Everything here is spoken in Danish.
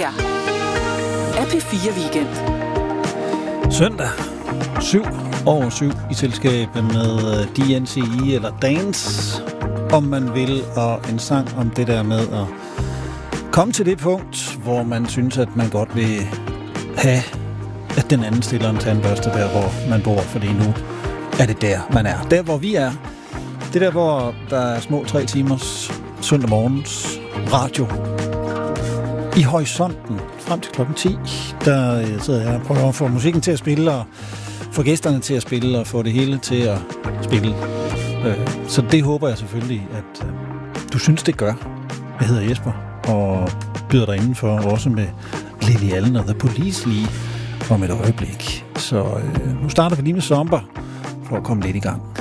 her er P4 Weekend. Søndag 7/7 i selskab med DNCE eller Dance, om man vil, og en sang om det der med at komme til det punkt, hvor man synes, at man godt vil have, at den anden stiller en tandbørste der, hvor man bor, fordi nu er det der, man er. Der, hvor vi er. Det der, hvor der er små 3 timers søndag morgens radio i horisonten frem til klokken 10. Der sidder jeg og prøver at få musikken til at spille, og få gæsterne til at spille, og få det hele til at spille. Så det håber jeg selvfølgelig, at du synes, det gør. Jeg hedder Jesper, og byder dig indenfor også med Lily Allen og The Police lige om et øjeblik. Så nu starter vi lige med Somber, for at komme lidt i gang.